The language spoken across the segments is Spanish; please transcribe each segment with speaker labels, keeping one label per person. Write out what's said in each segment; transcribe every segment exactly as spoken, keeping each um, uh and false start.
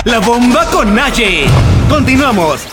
Speaker 1: La bomba con Naye. Continuamos.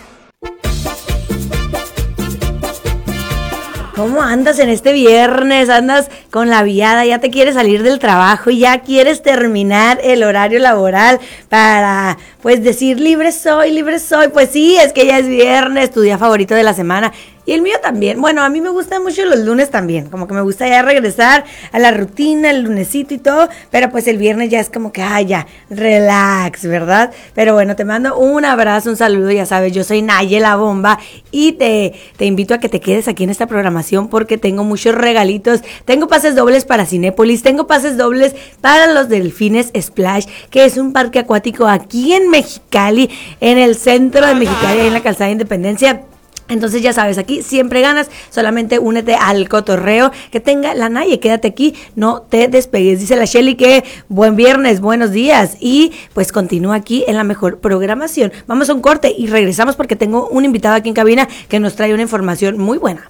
Speaker 2: ¿Cómo andas en este viernes? ¿Andas con la viada? ¿Ya te quieres salir del trabajo y ya quieres terminar el horario laboral para, pues, decir libre soy, libre soy? Pues sí, es que ya es viernes, tu día favorito de la semana. Y el mío también. Bueno, a mí me gustan mucho los lunes también. Como que me gusta ya regresar a la rutina, el lunesito y todo. Pero pues el viernes ya es como que, ay, ya, relax, ¿verdad? Pero bueno, te mando un abrazo, un saludo. Ya sabes, yo soy Naye la Bomba. Y te, te invito a que te quedes aquí en esta programación porque tengo muchos regalitos. Tengo pases dobles para Cinépolis. Tengo pases dobles para los Delfines Splash, que es un parque acuático aquí en Mexicali, en el centro de Mexicali, en la Calzada de Independencia. Entonces ya sabes, aquí siempre ganas, solamente únete al cotorreo, que tenga la Naye, quédate aquí, no te despegues. Dice la Shelly que buen viernes, buenos días, y pues continúa aquí en la mejor programación. Vamos a un corte y regresamos porque tengo un invitado aquí en cabina que nos trae una información muy buena.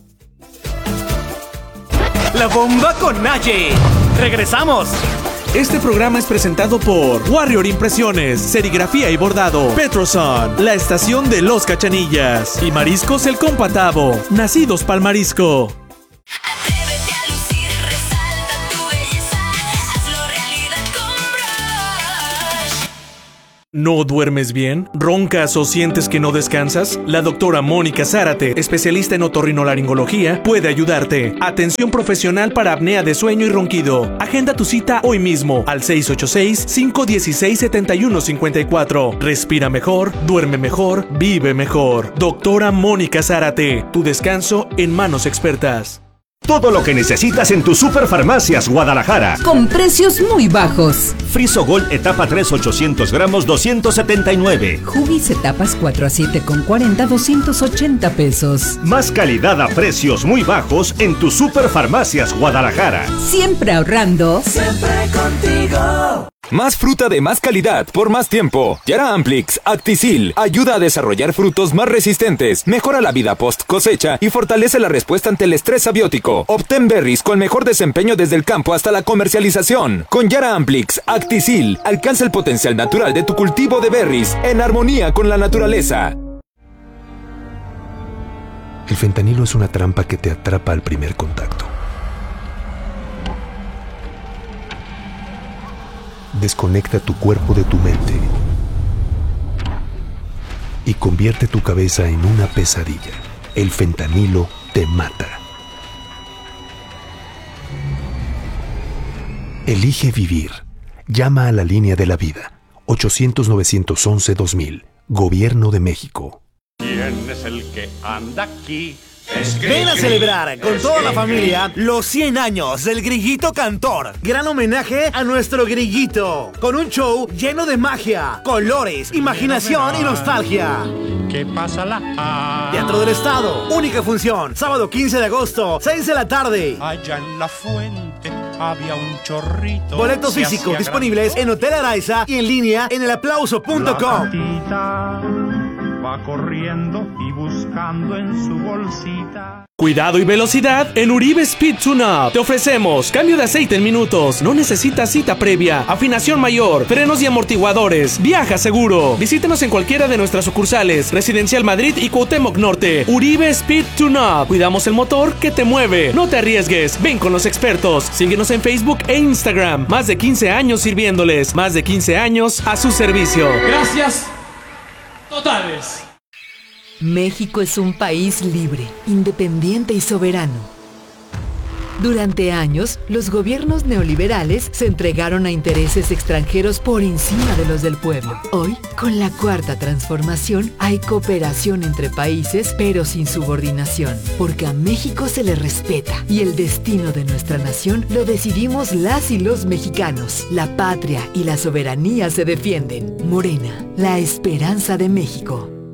Speaker 1: La bomba con Naye. Regresamos.
Speaker 3: Este programa es presentado por Warrior Impresiones, Serigrafía y Bordado, Petroson, la estación de los Cachanillas y Mariscos El Compatavo, nacidos pa'l marisco.
Speaker 4: Atrévete a lucir, resalta tu belleza, hazlo realidad con Brush.
Speaker 3: ¿No duermes bien? ¿Roncas o sientes que no descansas? La doctora Mónica Zárate, especialista en otorrinolaringología, puede ayudarte. Atención profesional para apnea de sueño y ronquido. Agenda tu cita hoy mismo al seis ocho seis, cinco uno seis, siete uno cinco cuatro. Respira mejor, duerme mejor, vive mejor. Doctora Mónica Zárate, tu descanso en manos expertas.
Speaker 5: Todo lo que necesitas en tus Superfarmacias Guadalajara.
Speaker 6: Con precios muy bajos.
Speaker 5: Friso Gold etapa tres ochocientos gramos doscientos setenta y nueve.
Speaker 6: Huggies etapas cuatro a siete con cuarenta doscientos ochenta pesos.
Speaker 5: Más calidad a precios muy bajos en tus Superfarmacias Guadalajara.
Speaker 6: Siempre ahorrando.
Speaker 7: Siempre contigo.
Speaker 8: Más fruta de más calidad por más tiempo. Yara Amplix Acticil ayuda a desarrollar frutos más resistentes, mejora la vida post cosecha y fortalece la respuesta ante el estrés abiótico. Obtén berries con mejor desempeño desde el campo hasta la comercialización. Con Yara Amplix Acticil alcanza el potencial natural de tu cultivo de berries en armonía con la naturaleza.
Speaker 9: El fentanilo es una trampa que te atrapa al primer contacto. Desconecta tu cuerpo de tu mente y convierte tu cabeza en una pesadilla. El fentanilo te mata. Elige vivir. Llama a la línea de la vida. ochocientos, novecientos once, dos mil. Gobierno de México.
Speaker 10: ¿Quién es el que anda aquí?
Speaker 1: Ven a celebrar con toda la familia los cien años del Grillito Cantor. Gran homenaje a nuestro grillito, con un show lleno de magia, colores, imaginación y nostalgia.
Speaker 10: ¿Qué pasa la?
Speaker 1: Teatro del Estado, única función, sábado quince de agosto, seis de la tarde.
Speaker 10: Allá en la fuente había un chorrito.
Speaker 1: Boletos físicos disponibles en Hotel Araiza y en línea en el aplauso punto com.
Speaker 10: Va corriendo y buscando en su bolsita.
Speaker 3: Cuidado y velocidad en Uribe Speed Tune-Up. Te ofrecemos cambio de aceite en minutos. No necesitas cita previa. Afinación mayor, frenos y amortiguadores. Viaja seguro. Visítenos en cualquiera de nuestras sucursales. Residencial Madrid y Cuauhtémoc Norte. Uribe Speed Tune-Up. Cuidamos el motor que te mueve. No te arriesgues. Ven con los expertos. Síguenos en Facebook e Instagram. Más de quince años sirviéndoles. Más de quince años a su servicio.
Speaker 11: Gracias totales.
Speaker 6: México es un país libre, independiente y soberano. Durante años, los gobiernos neoliberales se entregaron a intereses extranjeros por encima de los del pueblo. Hoy, con la cuarta transformación, hay cooperación entre países, pero sin subordinación, porque a México se le respeta y el destino de nuestra nación lo decidimos las y los mexicanos. La patria y la soberanía se defienden. Morena, la esperanza de México.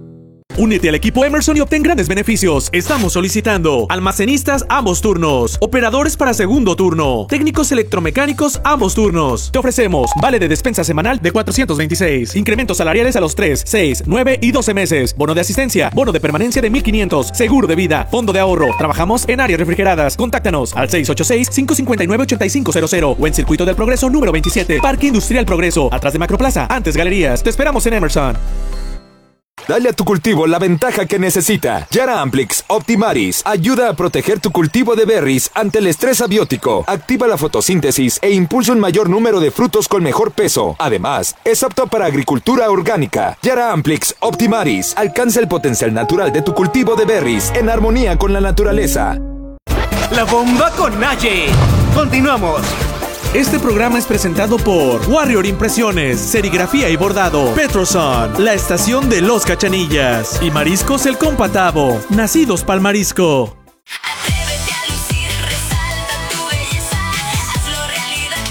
Speaker 3: Únete al equipo Emerson y obtén grandes beneficios. Estamos solicitando almacenistas ambos turnos, operadores para segundo turno, técnicos electromecánicos ambos turnos. Te ofrecemos vale de despensa semanal de cuatrocientos veintiséis, incrementos salariales a los tres, seis, nueve y doce meses, bono de asistencia, bono de permanencia de mil quinientos, seguro de vida, fondo de ahorro. Trabajamos en áreas refrigeradas. Contáctanos al seis ocho seis, cinco cinco nueve, ocho cinco cero cero o en Circuito del Progreso número veintisiete, Parque Industrial Progreso, atrás de Macroplaza, antes Galerías. Te esperamos en Emerson.
Speaker 8: Dale a tu cultivo la ventaja que necesita. Yara Amplix Optimaris ayuda a proteger tu cultivo de berries ante el estrés abiótico. Activa la fotosíntesis e impulsa un mayor número de frutos con mejor peso. Además, es apto para agricultura orgánica. Yara Amplix Optimaris alcanza el potencial natural de tu cultivo de berries en armonía con la naturaleza.
Speaker 1: La bomba con Naye. Continuamos.
Speaker 3: Este programa es presentado por Warrior Impresiones, Serigrafía y Bordado, Petroson, la estación de los Cachanillas y Mariscos El Compatavo, nacidos pa'l marisco.
Speaker 4: Atrévete a lucir, resalta tu belleza, hazlo realidad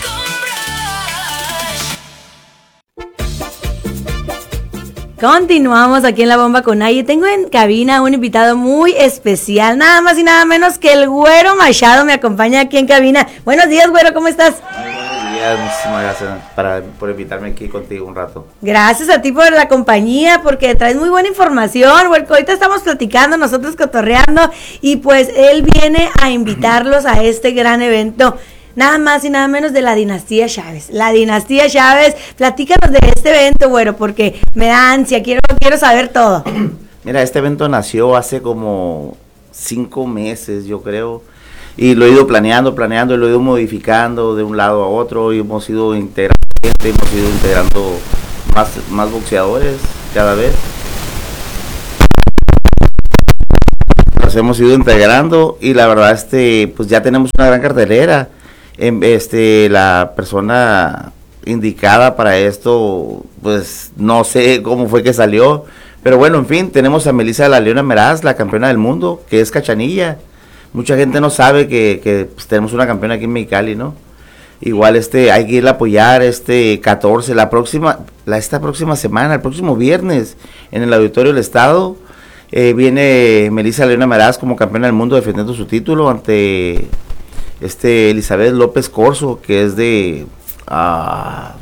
Speaker 4: con Brush.
Speaker 2: Continuamos aquí en La Bomba con Naye. Tengo en cabina un invitado muy especial, nada más y nada menos que el Güero Machado me acompaña aquí en cabina. Buenos días, Güero, ¿cómo estás?
Speaker 12: Buenos días, muchísimas gracias para, por invitarme aquí contigo un rato.
Speaker 2: Gracias a ti por la compañía, porque traes muy buena información, güey. Ahorita estamos platicando, nosotros cotorreando, y pues él viene a invitarlos a este gran evento. Nada más y nada menos de la dinastía Chávez. La dinastía Chávez, platícanos de este evento, güero, porque me da ansia, quiero, quiero saber todo.
Speaker 12: Mira, este evento nació hace como cinco meses, yo creo, y lo he ido planeando, planeando, y lo he ido modificando de un lado a otro, y hemos ido integrando gente, hemos ido integrando más, más boxeadores cada vez. Nos hemos ido integrando, y la verdad, este, pues ya tenemos una gran cartelera. Este, la persona indicada para esto, pues no sé cómo fue que salió, pero bueno, en fin, tenemos a Melissa La Leona Meraz, la campeona del mundo, que es cachanilla. Mucha gente no sabe que, que pues, tenemos una campeona aquí en Mexicali, ¿no? Igual este, hay que ir a apoyar este catorce, la próxima, la, esta próxima semana, el próximo viernes, en el Auditorio del Estado, eh, viene Melissa La Leona Meraz como campeona del mundo defendiendo su título ante este Elizabeth López Corso, que es de uh,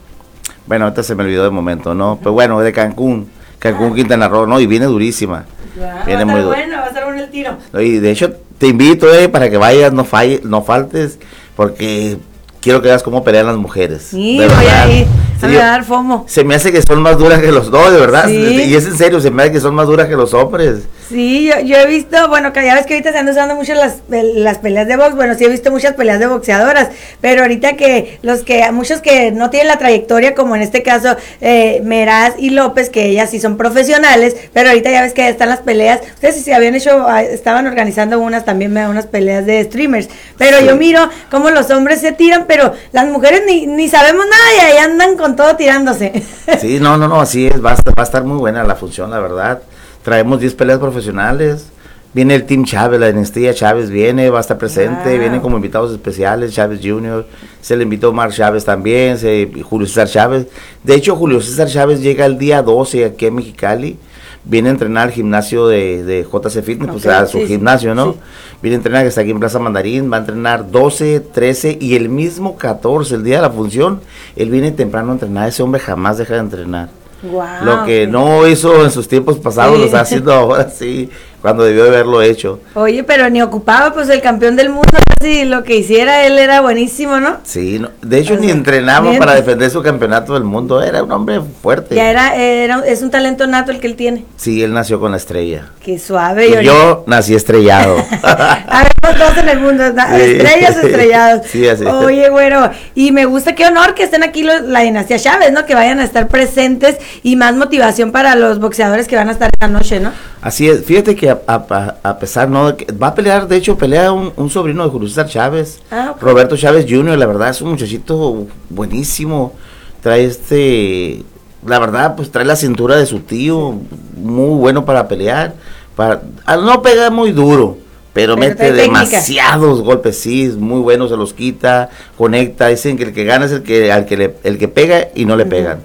Speaker 12: bueno, ahorita se me olvidó de momento, ¿no? Pero bueno, de Cancún, Cancún, Quintana Roo, ¿no? Y viene durísima.
Speaker 2: Wow,
Speaker 12: viene
Speaker 2: va a
Speaker 12: muy
Speaker 2: estar
Speaker 12: du-
Speaker 2: bueno, va a estar bueno el tiro.
Speaker 12: Y de hecho, te invito, eh, para que vayas, no falles, no faltes, porque quiero que veas cómo pelean las mujeres.
Speaker 2: Sí,
Speaker 12: de
Speaker 2: voy
Speaker 12: verdad.
Speaker 2: a ir,
Speaker 12: Sí,
Speaker 2: a dar fomo.
Speaker 12: Se me hace que son más duras que los dos, de verdad.
Speaker 2: Sí.
Speaker 12: Y es en serio, se me hace que son más duras que los hombres.
Speaker 2: Sí, yo, yo he visto, bueno, que ya ves que ahorita se andan usando mucho las, las peleas de box, bueno, sí he visto muchas peleas de boxeadoras, pero ahorita que los que, muchos que no tienen la trayectoria, como en este caso, eh, Meraz y López, que ellas sí son profesionales, pero ahorita ya ves que están las peleas, ustedes sí se habían hecho, estaban organizando unas también, unas peleas de streamers, pero sí. Yo miro cómo los hombres se tiran, pero las mujeres ni, ni sabemos nada y ahí andan con todo tirándose.
Speaker 12: Sí, no, no, no, así es, va a estar, va a estar muy buena la función, la verdad. Traemos diez peleas profesionales, viene el Team Chávez, la dinastía Chávez viene, va a estar presente, wow. Vienen como invitados especiales, Chávez junior, se le invitó Mark Chávez también, se, Julio César Chávez. De hecho, Julio César Chávez llega el día doce aquí en Mexicali, viene a entrenar al gimnasio de, de J C Fitness, okay, pues a su sí, gimnasio, ¿no? Sí. Viene a entrenar, que está aquí en Plaza Mandarín, va a entrenar doce, trece y el mismo catorce, el día de la función, él viene temprano a entrenar, ese hombre jamás deja de entrenar. Wow, lo que okay. no hizo en sus tiempos pasados, sí. Lo está haciendo ahora sí, cuando debió de haberlo hecho.
Speaker 2: Oye, pero ni ocupaba, pues el campeón del mundo, casi lo que hiciera él era buenísimo, ¿no?
Speaker 12: Sí, no, de hecho o ni sea, entrenaba bien. Para defender su campeonato del mundo, era un hombre fuerte.
Speaker 2: Ya era, era, es un talento nato el que él tiene.
Speaker 12: Sí, él nació con la estrella.
Speaker 2: Qué suave.
Speaker 12: Y yo, yo nací estrellado.
Speaker 2: Habemos dos en el mundo, sí. Estrellas estrellados.
Speaker 12: Sí, así.
Speaker 2: Oye, güero, y me gusta, qué honor que estén aquí los, la dinastía Chávez, ¿no? Que vayan a estar presentes y más motivación para los boxeadores que van a estar esta noche, ¿no?
Speaker 12: Así es, fíjate que a, a, a pesar, ¿no? Que va a pelear, de hecho, pelea un, un sobrino de Julio César Chávez, ah, okay. Roberto Chávez junior, la verdad es un muchachito buenísimo, trae este, la verdad, pues trae la cintura de su tío, muy bueno para pelear, para, no pega muy duro, pero, pero mete demasiados golpes, sí, es muy bueno, se los quita, conecta, dicen que el que gana es el que, al que le, el que pega y no le uh-huh. pegan.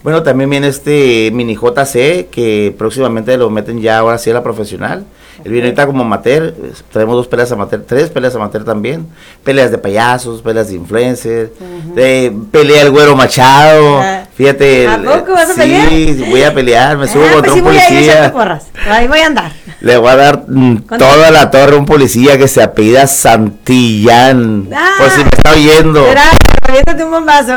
Speaker 12: Bueno, también viene este mini J C, que próximamente lo meten ya ahora sí a la profesional. Él viene ahorita como amateur, tenemos dos peleas amateur, tres peleas amateur también, peleas de payasos, peleas de influencers, uh-huh. de, pelea el Güero Machado, uh, fíjate.
Speaker 2: ¿A poco vas a
Speaker 12: sí,
Speaker 2: pelear?
Speaker 12: Sí, voy a pelear, me subo
Speaker 2: ah,
Speaker 12: contra
Speaker 2: pues sí
Speaker 12: un
Speaker 2: voy
Speaker 12: policía.
Speaker 2: A porras. Ahí voy a andar.
Speaker 12: Le voy a dar mm, toda la torre a un policía que se apellida Santillán, ah, por si me está oyendo.
Speaker 2: Aviéntate un bombazo.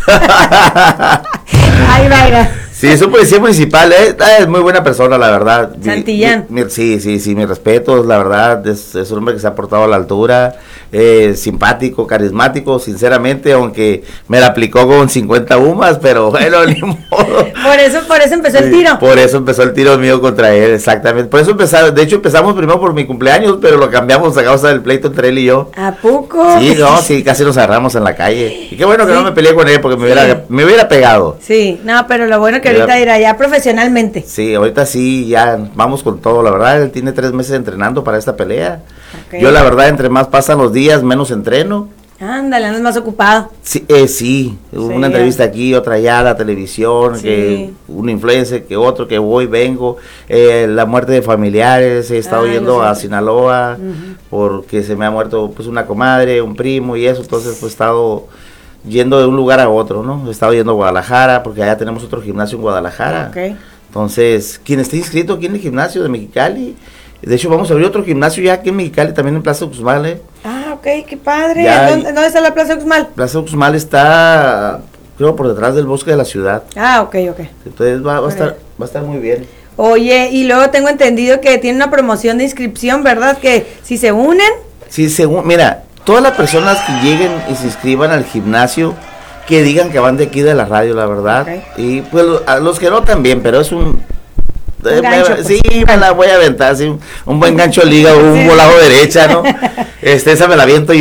Speaker 2: Ahí va, ahí va.
Speaker 12: Sí, es un policía municipal, ¿eh? Es muy buena persona, la verdad.
Speaker 2: Santillán.
Speaker 12: Mi, mi, sí, sí, sí, mis respetos, la verdad, es, es un hombre que se ha portado a la altura, eh, simpático, carismático, sinceramente, aunque me la aplicó con cincuenta humas, pero bueno, ni modo.
Speaker 2: Por eso, por eso empezó sí, el tiro.
Speaker 12: Por eso empezó el tiro mío contra él, exactamente. Por eso empezamos, de hecho empezamos primero por mi cumpleaños, pero lo cambiamos a causa del pleito entre él y yo.
Speaker 2: ¿A poco?
Speaker 12: Sí, no, sí, casi nos agarramos en la calle. Y qué bueno que sí. no me peleé con él, porque me, sí. hubiera, me hubiera pegado.
Speaker 2: Sí, no, pero lo bueno que ahorita irá ya profesionalmente.
Speaker 12: Sí, ahorita sí, ya vamos con todo, la verdad, él tiene tres meses entrenando para esta pelea. Okay. Yo la verdad, entre más pasan los días, menos entreno.
Speaker 2: Ándale, andas más ocupado.
Speaker 12: Sí, eh, sí, sí, una entrevista aquí, otra allá, la televisión, sí. que un influencer, que otro, que voy, vengo, eh, la muerte de familiares, he estado Ay, yendo a Sinaloa, uh-huh. porque se me ha muerto pues una comadre, un primo y eso, entonces pues he estado yendo de un lugar a otro, ¿no? He estado yendo a Guadalajara, porque allá tenemos otro gimnasio en Guadalajara.
Speaker 2: Okay.
Speaker 12: Entonces, quien esté inscrito aquí en el gimnasio de Mexicali, de hecho vamos a abrir otro gimnasio ya aquí en Mexicali, también en Plaza Uxmal, ¿eh?
Speaker 2: Ah, ok, qué padre. ¿Dónde, ¿Dónde está la Plaza Uxmal?
Speaker 12: Plaza Uxmal está, creo, por detrás del bosque de la ciudad.
Speaker 2: Ah, ok, ok.
Speaker 12: Entonces va, va, a, estar, va a estar muy bien.
Speaker 2: Oye, y luego tengo entendido que tiene una promoción de inscripción, ¿verdad? Que si se unen.
Speaker 12: Sí, según, mira, todas las personas que lleguen y se inscriban al gimnasio, que digan que van de aquí de la radio, la verdad. Okay. Y pues a los que no también, pero es un...
Speaker 2: Un gancho,
Speaker 12: me, sí,
Speaker 2: pues.
Speaker 12: me la voy a aventar, sí, un, un buen gancho liga, un sí. volado derecha, ¿no? Este, esa me la aviento yo.